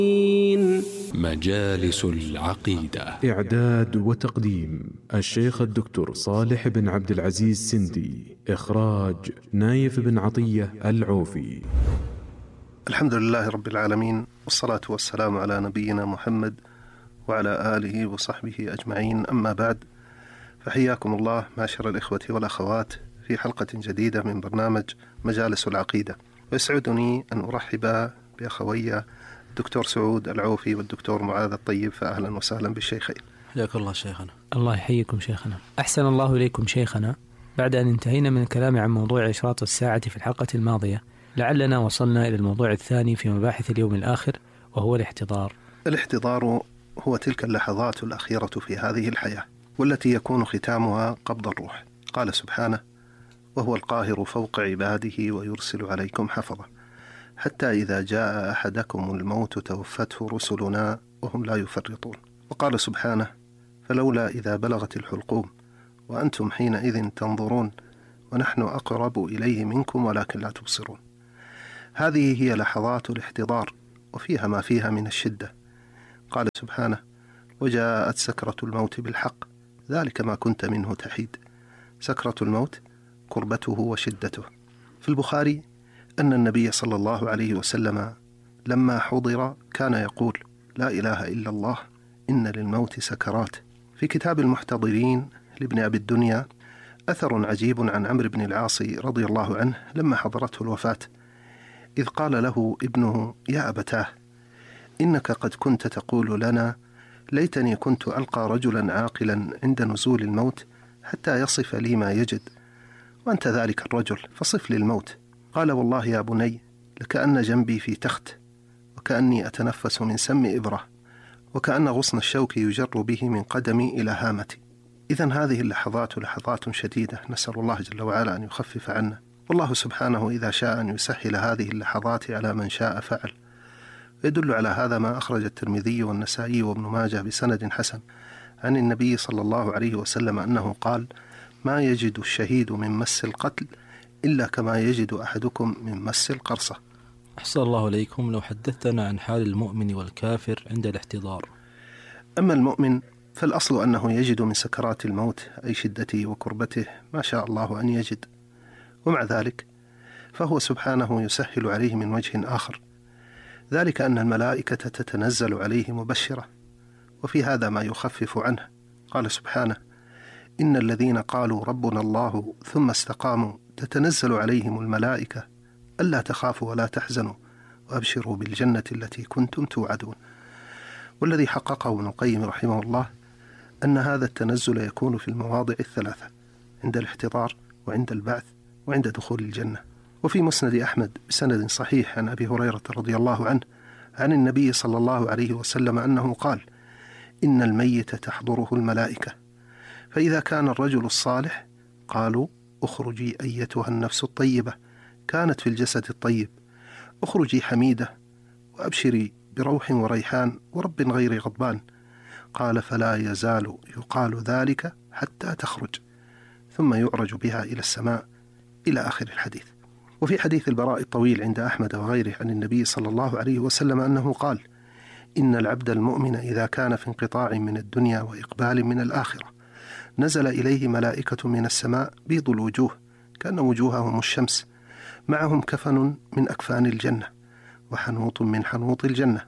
مجالس العقيدة. إعداد وتقديم الشيخ الدكتور صالح بن عبد العزيز سندي. إخراج نايف بن عطية العوفي. الحمد لله رب العالمين، والصلاة والسلام على نبينا محمد وعلى آله وصحبه أجمعين. أما بعد، فحياكم الله معشر الإخوة والأخوات في حلقة جديدة من برنامج مجالس العقيدة. ويسعدني أن أرحب بأخوي الدكتور سعود العوفي والدكتور معاذ الطيب، فأهلا وسهلا بالشيخين. حياك الله شيخنا. الله يحييكم شيخنا. أحسن الله إليكم شيخنا. بعد أن انتهينا من الكلام عن موضوع إشراط الساعة في الحلقة الماضية، لعلنا وصلنا إلى الموضوع الثاني في مباحث اليوم الآخر، وهو الاحتضار. الاحتضار هو تلك اللحظات الأخيرة في هذه الحياة، والتي يكون ختامها قبض الروح. قال سبحانه: وهو القاهر فوق عباده ويرسل عليكم حفظة حتى إذا جاء أحدكم الموت توفته رسلنا وهم لا يفرطون. وقال سبحانه: فلولا إذا بلغت الحلقوم وأنتم حينئذ تنظرون ونحن أقرب إليه منكم ولكن لا تبصرون. هذه هي لحظات الاحتضار، وفيها ما فيها من الشدة. قال سبحانه: وجاءت سكرة الموت بالحق ذلك ما كنت منه تحيد. سكرة الموت كربته وشدته. في البخاري أن النبي صلى الله عليه وسلم لما حضر كان يقول: لا إله إلا الله إن للموت سكرات. في كتاب المحتضرين لابن أبي الدنيا أثر عجيب عن عمرو بن العاص رضي الله عنه لما حضرته الوفاة، إذ قال له ابنه: يا أبتاه، إنك قد كنت تقول لنا: ليتني كنت ألقى رجلا عاقلا عند نزول الموت حتى يصف لي ما يجد، وأنت ذلك الرجل فصف لي الموت. قال: والله يا بني لكأن جنبي في تخت، وكأني أتنفس من سم إبرة، وكأن غصن الشوك يجر به من قدمي إلى هامتي. إذن هذه اللحظات لحظات شديدة، نسأل الله جل وعلا أن يخفف عنا. والله سبحانه إذا شاء أن يسهل هذه اللحظات على من شاء فعل. يدل على هذا ما أخرج الترمذي والنسائي وابن ماجه بسند حسن عن النبي صلى الله عليه وسلم أنه قال: ما يجد الشهيد من مس القتل إلا كما يجد أحدكم من مس القرصة. أحسن الله إليكم. لو حدثتنا عن حال المؤمن والكافر عند الاحتضار. أما المؤمن فالأصل أنه يجد من سكرات الموت أي شدته وكربته ما شاء الله أن يجد، ومع ذلك فهو سبحانه يسهل عليه من وجه آخر، ذلك أن الملائكة تتنزل عليه مبشرة، وفي هذا ما يخفف عنه. قال سبحانه: إن الذين قالوا ربنا الله ثم استقاموا تتنزل عليهم الملائكة ألا تخافوا ولا تحزنوا وأبشروا بالجنة التي كنتم توعدون. والذي حققه ابن القيم رحمه الله أن هذا التنزل يكون في المواضع الثلاثة: عند الاحتضار، وعند البعث، وعند دخول الجنة. وفي مسند أحمد بسند صحيح عن أبي هريرة رضي الله عنه عن النبي صلى الله عليه وسلم أنه قال: إن الميت تحضره الملائكة، فإذا كان الرجل الصالح قالوا: اخرجي أيتها النفس الطيبة كانت في الجسد الطيب، اخرجي حميدة وأبشري بروح وريحان ورب غير غضبان. قال: فلا يزال يقال ذلك حتى تخرج، ثم يعرج بها إلى السماء، إلى آخر الحديث. وفي حديث البراء الطويل عند أحمد وغيره عن النبي صلى الله عليه وسلم أنه قال: إن العبد المؤمن إذا كان في انقطاع من الدنيا وإقبال من الآخرة نزل إليه ملائكة من السماء بيض الوجوه كأن وجوههم الشمس، معهم كفن من أكفان الجنة وحنوط من حنوط الجنة،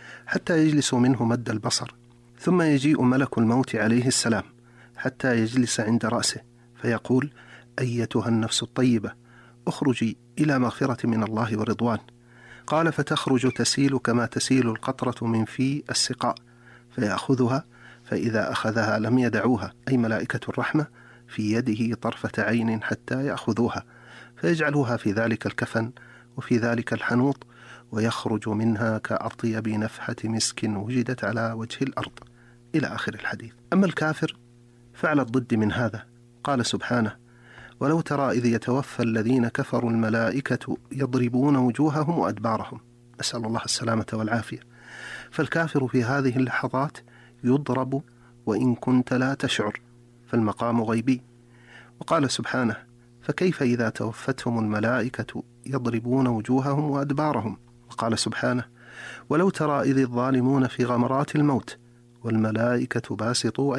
حتى يجلس منه مد البصر، ثم يجيء ملك الموت عليه السلام حتى يجلس عند رأسه فيقول: أيتها النفس الطيبة اخرجي إلى مغفرة من الله ورضوان. قال: فتخرج تسيل كما تسيل القطرة من في السقاء، فيأخذها، فإذا أخذها لم يدعوها أي ملائكة الرحمة في يده طرفة عين حتى يأخذوها، فيجعلوها في ذلك الكفن وفي ذلك الحنوط، ويخرج منها كأطيب نفحة مسك وجدت على وجه الأرض، إلى آخر الحديث. أما الكافر فعلى الضد من هذا. قال سبحانه: ولو ترى إذ يتوفى الذين كفروا الملائكة يضربون وجوههم وأدبارهم، نسأل الله السلامة والعافية. فالكافر في هذه اللحظات يضرب وإن كنت لا تشعر، فالمقام غيبي. وقال سبحانه: فكيف إذا توفتهم الملائكة يضربون وجوههم وأدبارهم. وقال سبحانه: ولو ترى إذ الظالمون في غمرات الموت والملائكة باسطوا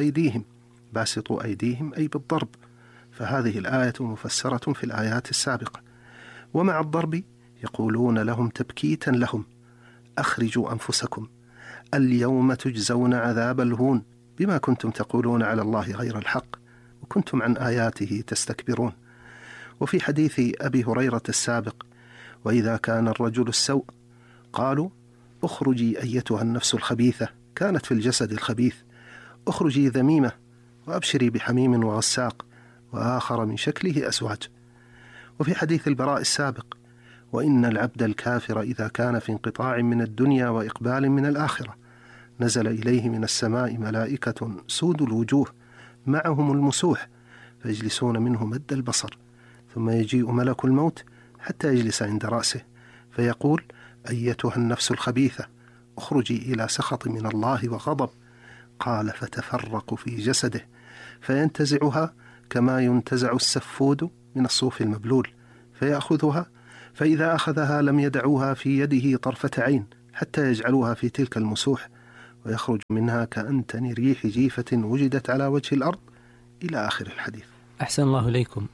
أيديهم أي بالضرب، فهذه الآية مفسرة في الآيات السابقة. ومع الضرب يقولون لهم تبكيتا لهم: أخرجوا أنفسكم اليوم تجزون عذاب الهون بما كنتم تقولون على الله غير الحق وكنتم عن آياته تستكبرون. وفي حديث أبي هريرة السابق: وإذا كان الرجل السوء قالوا: أخرجي أيتها النفس الخبيثة كانت في الجسد الخبيث، أخرجي ذميمة وأبشري بحميم وغساق وآخر من شكله أزواج. وفي حديث البراء السابق: وإن العبد الكافر إذا كان في انقطاع من الدنيا وإقبال من الآخرة نزل إليه من السماء ملائكة سود الوجوه معهم المسوح فيجلسون منه مد البصر، ثم يجيء ملك الموت حتى يجلس عند رأسه فيقول: أيتها النفس الخبيثة اخرجي إلى سخط من الله وغضب. قال: فتفرق في جسده فينتزعها كما ينتزع السفود من الصوف المبلول، فيأخذها، فإذا أخذها لم يدعوها في يده طرفة عين حتى يجعلوها في تلك المسوح، ويخرج منها كأنتن ريح جيفة وجدت على وجه الأرض، إلى آخر الحديث. أحسن الله إليكم.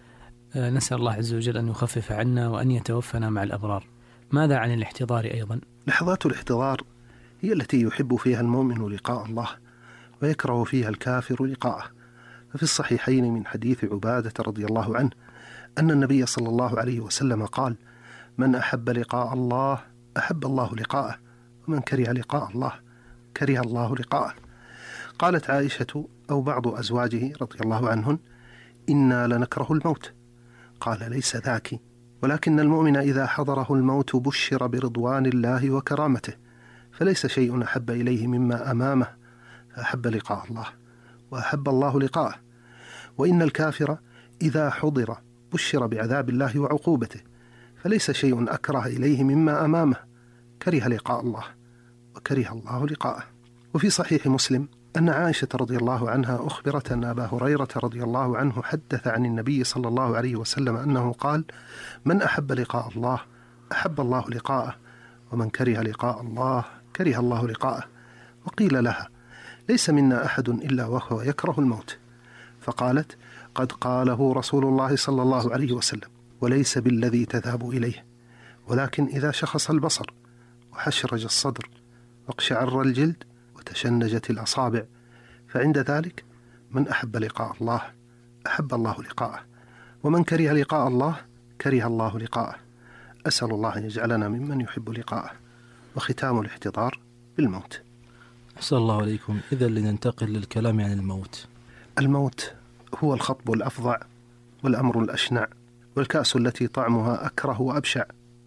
نسأل الله عز وجل أن يخفف عنا وأن يتوفنا مع الأبرار. ماذا عن الاحتضار أيضا؟ لحظات الاحتضار هي التي يحب فيها المؤمن لقاء الله ويكره فيها الكافر لقاءه. ففي الصحيحين من حديث عبادة رضي الله عنه أن النبي صلى الله عليه وسلم قال: من أحب لقاء الله أحب الله لقاءه، ومن كره لقاء الله كره الله لقاءه. قالت عائشة أو بعض أزواجه رضي الله عنهن: إنا لنكره الموت. قال: ليس ذاك، ولكن المؤمن إذا حضره الموت بشر برضوان الله وكرامته، فليس شيء أحب إليه مما أمامه، فأحب لقاء الله وأحب الله لقاءه. وإن الكافر إذا حضر بشر بعذاب الله وعقوبته، فليس شيء أكره إليه مما أمامه، كره لقاء الله وكره الله لقاءه. وفي صحيح مسلم أن عائشة رضي الله عنها أخبرت أن أبا هريرة رضي الله عنه حدث عن النبي صلى الله عليه وسلم أنه قال: من أحب لقاء الله أحب الله لقاءه، ومن كره لقاء الله كره الله لقاءه. وقيل لها: ليس منا أحد إلا وهو يكره الموت. فقالت: قد قاله رسول الله صلى الله عليه وسلم: وليس بالذي تذهب إليه، ولكن إذا شخص البصر وحشرج الصدر واقشعر الجلد وتشنجت الأصابع، فعند ذلك من أحب لقاء الله أحب الله لقاءه، ومن كره لقاء الله كره الله لقاءه. أسأل الله أن يجعلنا ممن يحب لقاءه. وختام الاحتضار بالموت. أحسن الله عليكم. إذا لننتقل للكلام عن الموت. الموت هو الخطب الأفظع والأمر الأشنع والكأس التي طعمها أكره وأبشع،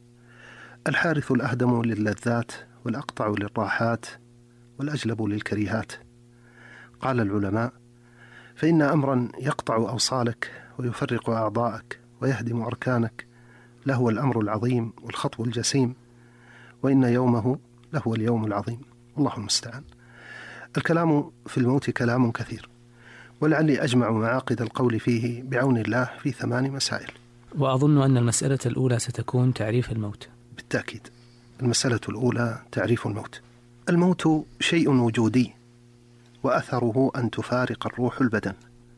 الحارث الأهدم للذات والأقطع للراحات والأجلب للكريهات. قال العلماء: فإن أمرا يقطع أوصالك ويفرق أعضاءك ويهدم أركانك لهو الأمر العظيم والخطب الجسيم، وإن يومه لهو اليوم العظيم، والله المستعان. الكلام في الموت كلام كثير، ولعلي أجمع معاقد القول فيه بعون الله في 8 مسائل. وأظن أن المسألة الأولى ستكون تعريف الموت. بالتأكيد. المسألة الأولى تعريف الموت. الموت شيء وجودي، وأثره أن تفارق الروح البدن،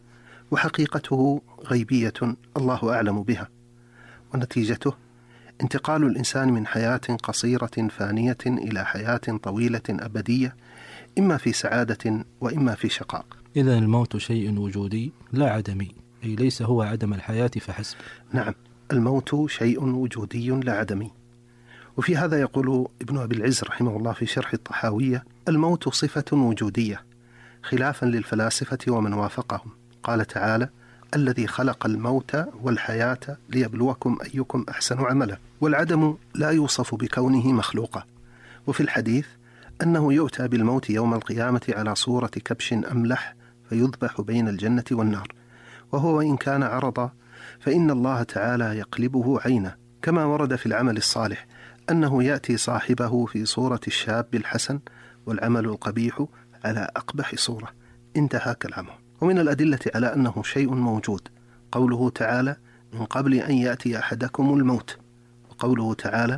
وحقيقته غيبية الله أعلم بها، ونتيجته انتقال الإنسان من حياة قصيرة فانية إلى حياة طويلة أبدية، إما في سعادة وإما في شقاء. إذن الموت شيء وجودي لا عدمي، أي ليس هو عدم الحياة فحسب. نعم، الموت شيء وجودي لا عدمي. وفي هذا يقول ابن أبي العز رحمه الله في شرح الطحاوية: الموت صفة وجودية، خلافا للفلاسفة ومن وافقهم. قال تعالى: الذي خلق الموت والحياة ليبلوكم أيكم أحسن عملا. والعدم لا يوصف بكونه مخلوقا. وفي الحديث أنه يؤتى بالموت يوم القيامة على صورة كبش أملح فيذبح بين الجنة والنار، وهو إن كان عرضا فإن الله تعالى يقلبه عينا، كما ورد في العمل الصالح أنه يأتي صاحبه في صورة الشاب الحسن والعمل القبيح على أقبح صورة. انتهى كلامه. ومن الأدلة على أنه شيء موجود قوله تعالى: من قبل أن يأتي أحدكم الموت، وقوله تعالى: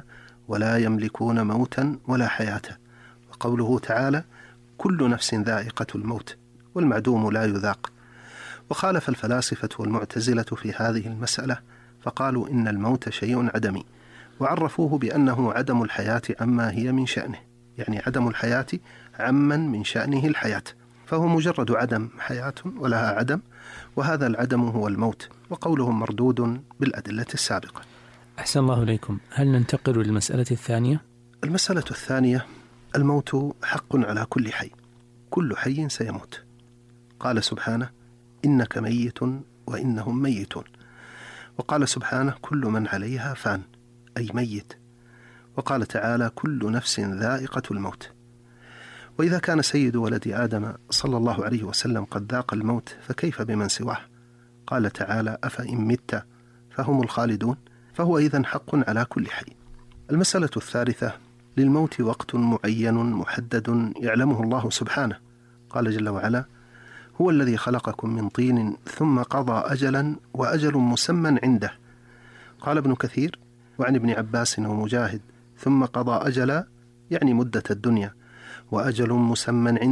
ولا يملكون موتا ولا حياة. وقوله تعالى كل نفس ذائقة الموت والمعدوم لا يذاق. وخالف الفلاسفة والمعتزلة في هذه المسألة فقالوا إن الموت شيء عدمي، وعرفوه بأنه عدم الحياة عما هي من شأنه، يعني عدم الحياة عمن من شأنه الحياة، فهو مجرد عدم حياة ولها عدم، وهذا العدم هو الموت، وقولهم مردود بالأدلة السابقة. أحسن الله إليكم. هل ننتقل للمسألة الثانية؟ المسألة الثانية: الموت حق على كل حي، كل حي سيموت. قال سبحانه إنك ميت وإنهم ميتون. وقال سبحانه كل من عليها فان، أي ميت. وقال تعالى كل نفس ذائقة الموت. وإذا كان سيد ولد آدم صلى الله عليه وسلم قد ذاق الموت فكيف بمن سواه؟ قال تعالى أفإن مت فهم الخالدون، فهو إذن حق على كل حي. المسألة الثالثة: للموت وقت معين محدد يعلمه الله سبحانه. قال جل وعلا هو الذي خلقكم من طين ثم قضى أجلا وأجل مسمى عنده. قال ابن كثير وعن ابن عباس ومجاهد ثم قضى أجلا يعني مدة الدنيا، وأجل مسمى عنده